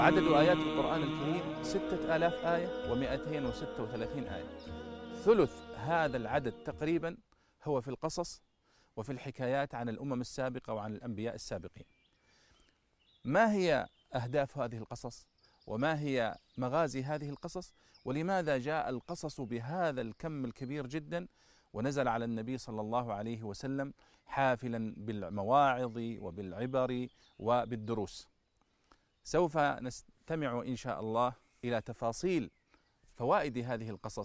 عدد آيات القرآن الكريم 6000 آية و236 آية. ثلث هذا العدد تقريبا هو في القصص وفي الحكايات عن الأمم السابقة وعن الأنبياء السابقين. ما هي أهداف هذه القصص؟ وما هي مغازي هذه القصص؟ ولماذا جاء القصص بهذا الكم الكبير جدا ونزل على النبي صلى الله عليه وسلم حافلا بالمواعظ وبالعبر وبالدروس؟ سوف نستمع إن شاء الله إلى تفاصيل فوائد هذه القصص